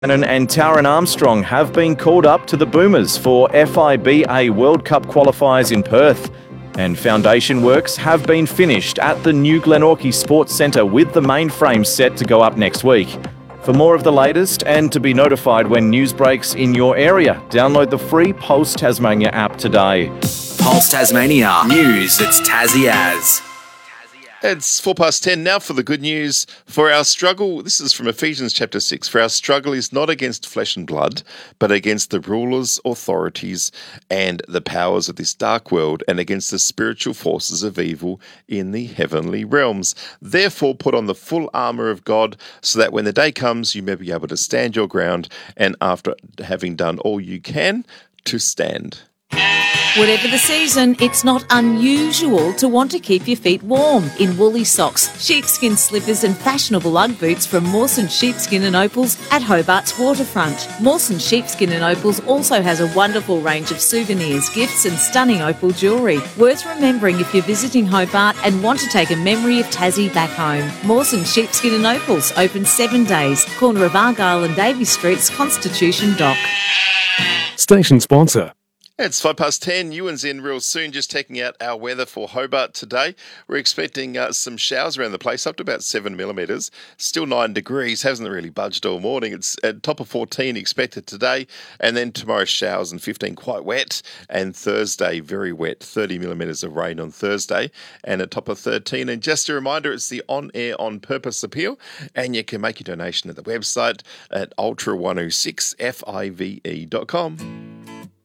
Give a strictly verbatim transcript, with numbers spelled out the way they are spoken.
Shannon and Taran Armstrong have been called up to the Boomers for F I B A World Cup qualifiers in Perth. And foundation works have been finished at the new Glenorchy Sports Centre, with the mainframe set to go up next week. For more of the latest and to be notified when news breaks in your area, download the free Pulse Tasmania app today. Pulse Tasmania. News that's Tassie as. It's four past ten now for the good news. For our struggle, this is from Ephesians chapter six, for our struggle is not against flesh and blood, but against the rulers, authorities, and the powers of this dark world, and against the spiritual forces of evil in the heavenly realms. Therefore, put on the full armour of God, so that when the day comes, you may be able to stand your ground, and after having done all you can, to stand. Whatever the season, it's not unusual to want to keep your feet warm in woolly socks, sheepskin slippers and fashionable Ugg boots from Mawson Sheepskin and Opals at Hobart's waterfront. Mawson Sheepskin and Opals also has a wonderful range of souvenirs, gifts and stunning opal jewellery. Worth remembering if you're visiting Hobart and want to take a memory of Tassie back home. Mawson Sheepskin and Opals, open seven days, corner of Argyle and Davy Streets, Constitution Dock. Station sponsor. It's five past ten. Ewan's in real soon, just checking out our weather for Hobart today. We're expecting uh, some showers around the place, up to about seven millimetres. Still nine degrees, hasn't really budged all morning. It's at top of fourteen expected today. And then tomorrow showers and fifteen, quite wet. And Thursday, very wet, thirty millimetres of rain on Thursday. And at top of thirteen. And just a reminder, it's the On Air On Purpose appeal. And you can make your donation at the website at ultra one oh six five e dot com.